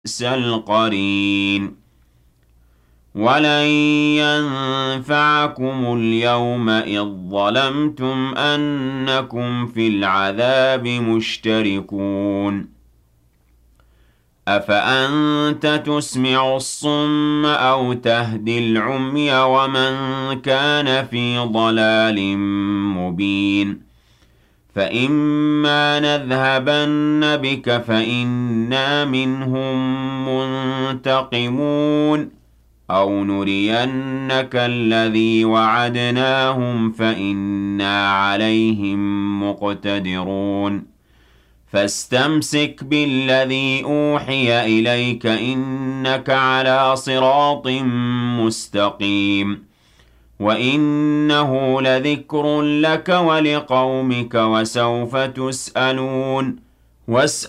بئس القرين ولن ينفعكم اليوم إذ ظلمتم أنكم في العذاب مشتركون أفأنت تسمع الصم أو تهدي العمي ومن كان في ضلال مبين فإما نذهبن بك فإنا منهم منتقمون أو نرينك الذي وعدناهم فإنا عليهم مقتدرون فاستمسك بالذي أوحي إليك إنك على صراط مستقيم وإنه لذكر لك ولقومك وسوف تسألون واسأل